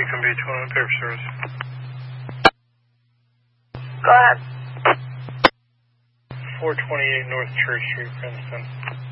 Princeton Beach, one on paper service. Go ahead. 428 North Church Street, Princeton.